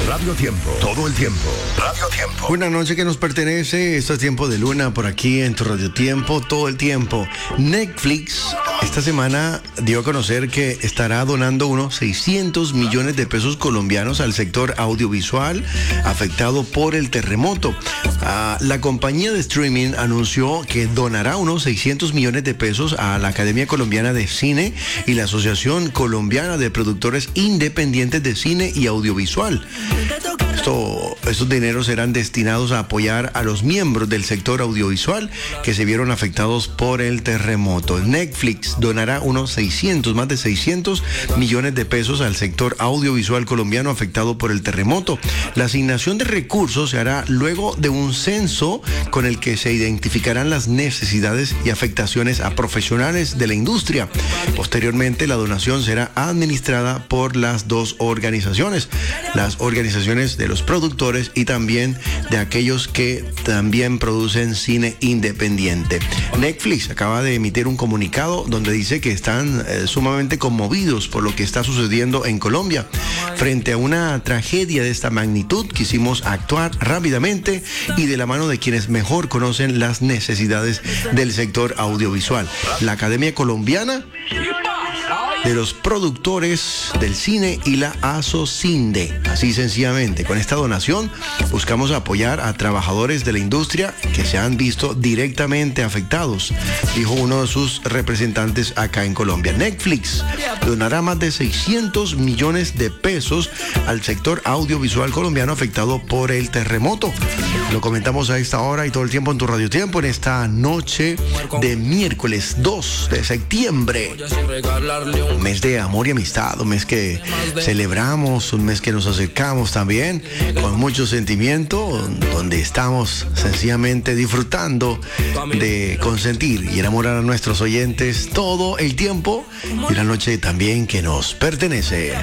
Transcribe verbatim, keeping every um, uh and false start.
Radio Tiempo, todo el tiempo. Radio Tiempo. Una noche que nos pertenece, esto es Tiempo de Luna por aquí en tu Radio Tiempo, todo el tiempo. Netflix esta semana dio a conocer que estará donando unos seiscientos millones de pesos colombianos al sector audiovisual afectado por el terremoto. Ah, la compañía de streaming anunció que donará unos seiscientos millones de pesos a la Academia Colombiana de Cine y la Asociación Colombiana de Productores Independientes de Cine y Audiovisual. Esto, estos dineros serán destinados a apoyar a los miembros del sector audiovisual que se vieron afectados por el terremoto. Netflix donará unos seiscientos, más de seiscientos millones de pesos al sector audiovisual colombiano afectado por el terremoto. La asignación de recursos se hará luego de un censo con el que se identificarán las necesidades y afectaciones a profesionales de la industria. Posteriormente, la donación será administrada por las dos organizaciones, las organizaciones de los productores y también de aquellos que también producen cine independiente. Netflix acaba de emitir un comunicado donde dice que están eh, sumamente conmovidos por lo que está sucediendo en Colombia. Frente a una tragedia de esta magnitud, quisimos actuar rápidamente y de la mano de quienes mejor conocen las necesidades del sector audiovisual. La Academia Colombiana de los Productores del Cine y la ASOCINDE. Así sencillamente, con esta donación buscamos apoyar a trabajadores de la industria que se han visto directamente afectados, dijo uno de sus representantes acá en Colombia. Netflix donará más de seiscientos millones de pesos al sector audiovisual colombiano afectado por el terremoto. Lo comentamos a esta hora y todo el tiempo en tu Radio Tiempo en esta noche de miércoles dos de septiembre. Un mes de amor y amistad, un mes que celebramos, un mes que nos acercamos también con mucho sentimiento, donde estamos sencillamente disfrutando de consentir y enamorar a nuestros oyentes todo el tiempo y una noche también que nos pertenece.